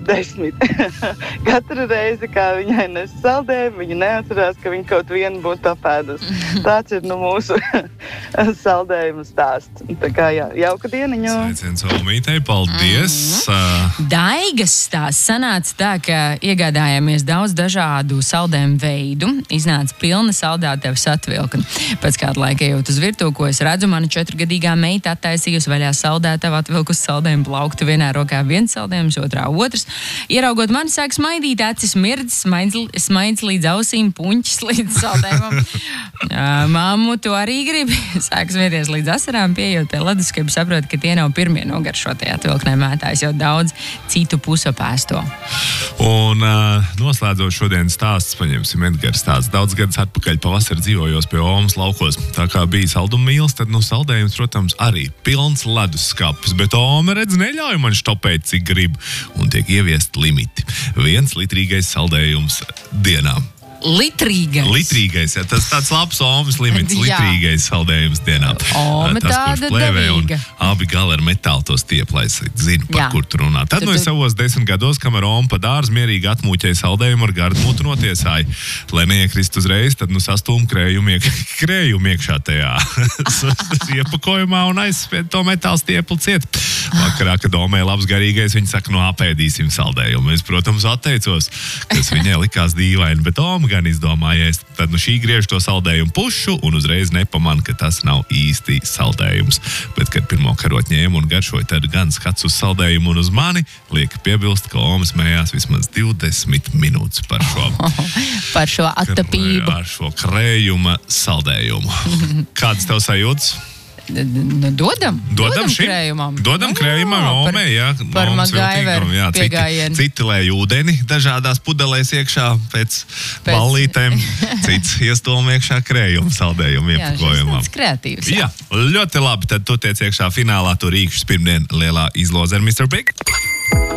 10. Katru reizi, kā viņai nes saldējumu, viņa neatcerās, ka viņa kaut vienu būtu apēdusi. Tāds ir mūsu saldējumu stāsts. Tā kā jauka dieniņu. Sveiciens Olmītei, paldies! Daigas stāsts sanāca tā, ka iegādājāmies daudz dažādu saldējumu veidu. Iznāca pilna saldētavas atvilkne. Pēc kāda laika ejot uz virtuvi, ko es redzu, mana 4-gadīgā meita attaisījusi vaļā saldētavu, atvilkusi saldējumu plauktu, vienā rokā viens saldējums, otrā otrs. Ieraugot mani, sāk smaidīt, acis mirdz, smaids līdz ausīm, puņķis līdz saldējumam. Mammu, tu arī gribi? Sāk smieties līdz asarām, pieejot pie leduskapa, saprot, ka tie nav pirmie nogaršotie atvilknē mētājs, jau daudz citu pusapēsto. Un noslēdzot šodienas stāsts, paņemsim Edgara stāsts. Daudz gadus atpakaļ pavasarī dzīvojos pie Omas laukos. Tā kā bija salduma mīls, tad saldējums, protams, arī pilns leduskapis. Bet Oma, redz, neļauj man štopēt, cik grib. Un tiek ieviest limiti. 1 litrīgais saldējums dienā. Litrīgais, jā, tas tāds labs Omas limits, litrīgais saldējums dienā. Oma tas, tāda devīga. Abi gali ar metālu tos stiep, lai es zinu, par kur tu runā. Tad es savos 10 gados, kamēr Oma pa dārzu mierīgi atmūķēja saldējumu ar gardmūtu notiesāja. Lai neiekrist uzreiz, tad sastūm krējumu iekšā tajā iepakojumā un aizspied to metālu stiepli ciet. Vakarā, kad Omai labs garīgais, viņa saka, apēdīsim saldējumu. Es, protams, atteicos, kas viņai likās dīvaini, bet Oma gan izdomājies. Tad šī griež to saldējumu pušu un uzreiz nepaman, ka tas nav īsti saldējums. Bet, kad pirmo karot ņēmu un garšoju, tad gan skats uz saldējumu un uz mani, lieka piebilst, ka Oma smējās vismaz 20 minūtes par šo attapību. Ar šo krējuma saldējumu. Kādas tev sajūtas? Dodam krējumam. Dodam krējumam, Omai, jā. Par MacGyveru piegājienu. Citi lēj ūdeni dažādās pudelēs iekšā pēc ballītēm. Cits iestolm iekšā krējumu saldējumu iepakojumā. Jā, šis tāds kreatīvs. Jā, ļoti labi. Tad tu tiec iekšā finālā, tu rīkšus pirmdien lielā izloze ar Mr. Big.